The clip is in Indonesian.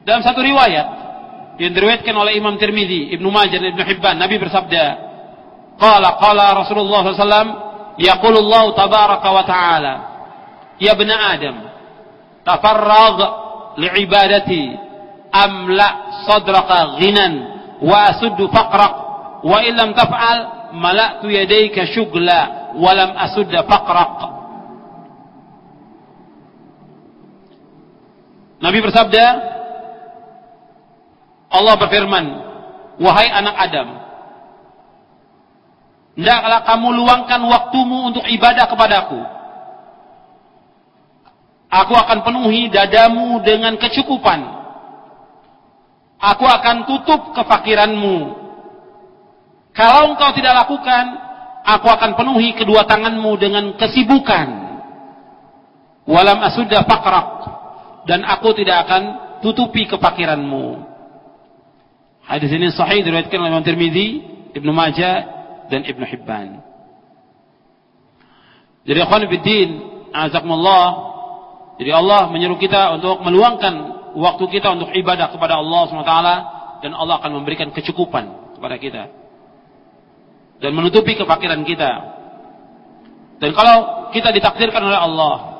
Dalam satu riwayat yang diriwayatkan oleh Imam Tirmidzi, Ibnu Majah dan Ibnu Hibban, Nabi bersabda, qala Rasulullah SAW, yaqulullahu tabaraka wa ta'ala, ya bani Adam, tafarragh li'ibadati, amla sadraka ghinan wa asuddu faqrak, wa illam taf'al mala'tu yadayka syugla wa lam asudda faqrak. Nabi bersabda, Allah berfirman, wahai anak Adam, hendaklah kamu luangkan waktumu untuk ibadah kepadaku. Aku akan penuhi dadamu dengan kecukupan. Aku akan tutup kefakiranmu. Kalau engkau tidak lakukan, aku akan penuhi kedua tanganmu dengan kesibukan. Walam asudda faqrak, dan aku tidak akan tutupi kefakiranmu. Hadis ini sahih diriwayatkan oleh Imam Tirmidzi, Ibnu Majah dan Ibnu Hibban. Jadi ikhwan fillah, azakumullah, jadi Allah menyuruh kita untuk meluangkan waktu kita untuk ibadah kepada Allah SWT, dan Allah akan memberikan kecukupan kepada kita dan menutupi kefakiran kita. Dan kalau kita ditakdirkan oleh Allah